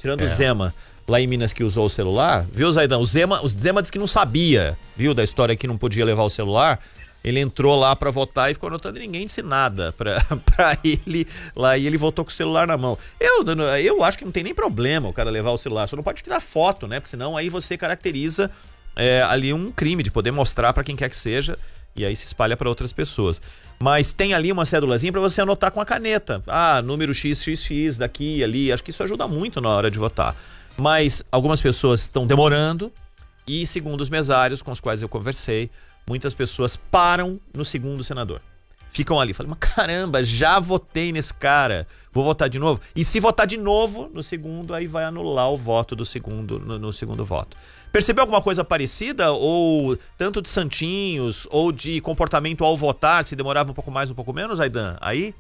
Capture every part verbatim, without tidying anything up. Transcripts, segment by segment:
tirando É. o Zema, lá em Minas, que usou o celular, viu, Zaidan? O Zema, o Zema disse que não sabia, viu, da história que não podia levar o celular. Ele entrou lá pra votar e ficou anotando, e ninguém disse nada pra, pra ele lá, e ele votou com o celular na mão. Eu, eu acho que não tem nem problema o cara levar o celular, só não pode tirar foto, né? Porque senão aí você caracteriza é, ali um crime de poder mostrar pra quem quer que seja, e aí se espalha pra outras pessoas. Mas tem ali uma cédulazinha pra você anotar com a caneta. Ah, número xis xis xis daqui e ali, acho que isso ajuda muito na hora de votar. Mas algumas pessoas estão demorando e, segundo os mesários com os quais eu conversei, muitas pessoas param no segundo senador. Ficam ali, falam, mas caramba, já votei nesse cara, vou votar de novo. E se votar de novo no segundo, aí vai anular o voto do segundo, no, no segundo voto. Percebeu alguma coisa parecida? Ou tanto de santinhos, ou de comportamento ao votar, se demorava um pouco mais, um pouco menos, Aidan? Aí?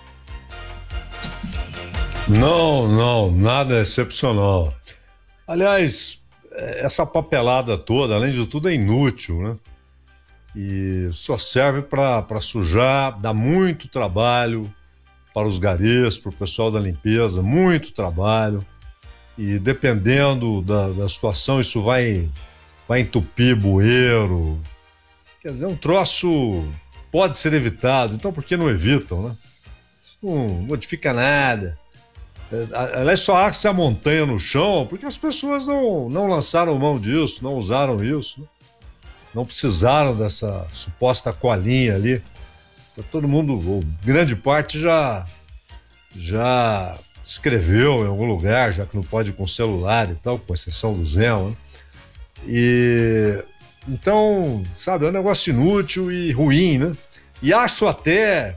Não, não, nada excepcional. Aliás, essa papelada toda, além de tudo, é inútil, né? E só serve para sujar, dá muito trabalho para os garis, para o pessoal da limpeza, muito trabalho. E dependendo da, da situação, isso vai, vai entupir bueiro. Quer dizer, um troço pode ser evitado, então por que não evitam, né? Isso não modifica nada. Aliás, só há-se a montanha no chão porque as pessoas não, não lançaram mão disso, não usaram isso, né? Não precisaram dessa suposta colinha ali. Todo mundo, ou grande parte, já, já escreveu em algum lugar, já que não pode com celular e tal, com exceção do Zema, né? E então, sabe, é um negócio inútil e ruim, né? E acho até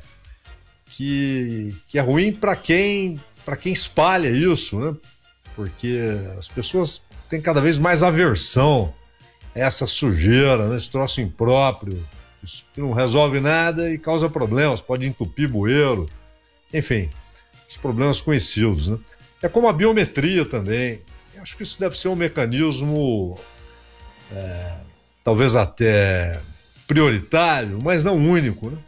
que, que é ruim para quem, para quem espalha isso, né? Porque as pessoas têm cada vez mais aversão a essa sujeira, né? Esse troço impróprio, isso que não resolve nada e causa problemas, pode entupir bueiro, enfim, os problemas conhecidos, né? É como a biometria também. Eu acho que isso deve ser um mecanismo é, talvez até prioritário, mas não único, né?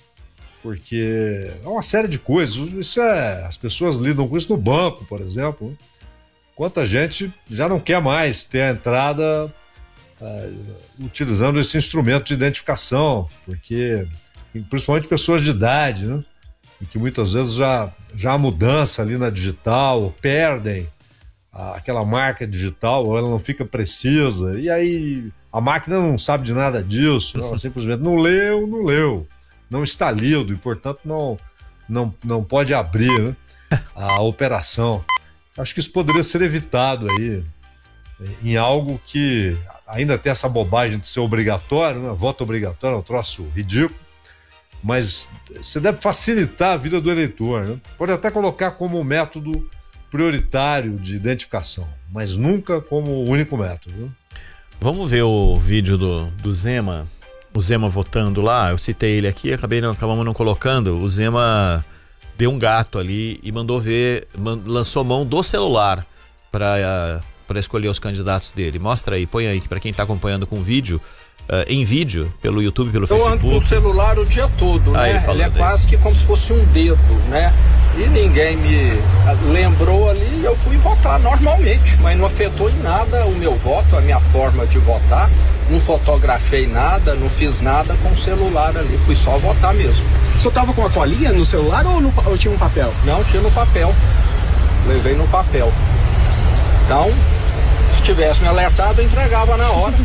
Porque é uma série de coisas. Isso é, as pessoas lidam com isso no banco, por exemplo, né? Quanta gente já não quer mais ter a entrada é, utilizando esse instrumento de identificação, porque principalmente pessoas de idade, né? E que muitas vezes já, já há mudança ali na digital, ou perdem a, aquela marca digital, ou ela não fica precisa, e aí a máquina não sabe de nada disso, ela simplesmente não leu, não leu, não está lido e, portanto, não, não, não pode abrir, né, a operação. Acho que isso poderia ser evitado aí, em algo que ainda tem essa bobagem de ser obrigatório, né? Voto obrigatório é um troço ridículo, mas você deve facilitar a vida do eleitor, né? Pode até colocar como método prioritário de identificação, mas nunca como único método, né? Vamos ver o vídeo do, do Zema, o Zema votando lá. Eu citei ele aqui, acabei não, acabamos não colocando. O Zema deu um gato ali e mandou ver, man, lançou mão do celular para uh, para escolher os candidatos dele. Mostra aí, põe aí para quem está acompanhando com vídeo. Uh, em vídeo, pelo YouTube, pelo eu Facebook. Eu ando com o celular o dia todo, ah, né? Ele, ele é quase que como se fosse um dedo, né? E ninguém me lembrou ali e eu fui votar normalmente, mas não afetou em nada o meu voto, a minha forma de votar. Não fotografei nada, não fiz nada com o celular ali, fui só votar mesmo. O senhor tava com a colinha no celular ou, no, ou tinha um papel? Não, tinha no papel. Levei no papel. Então, se tivesse me alertado, eu entregava na hora.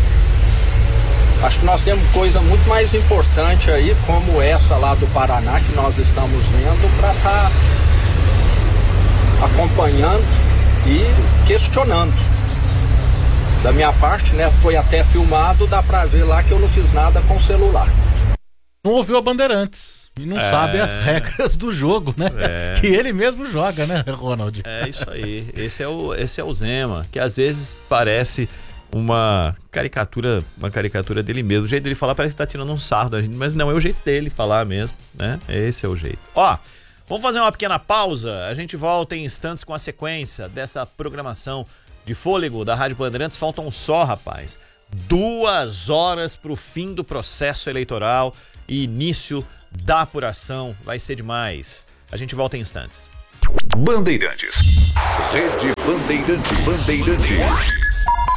Acho que nós temos coisa muito mais importante aí, como essa lá do Paraná, que nós estamos vendo, para estar tá acompanhando e questionando. Da minha parte, né, foi até filmado, dá para ver lá que eu não fiz nada com o celular. Não ouviu a Bandeirantes e não é... sabe as regras do jogo, né? É... Que ele mesmo joga, né, Ronald? É isso aí, esse é o, esse é o Zema, que às vezes parece uma caricatura, uma caricatura dele mesmo. O jeito dele falar parece que tá tirando um sarro da gente, mas não, é o jeito dele falar mesmo, né? Esse é o jeito. Ó, vamos fazer uma pequena pausa, a gente volta em instantes com a sequência dessa programação de fôlego da Rádio Bandeirantes. Faltam só, rapaz, duas horas pro fim do processo eleitoral e início da apuração. Vai ser demais. A gente volta em instantes. Bandeirantes. Rede Bandeirantes. Bandeirantes.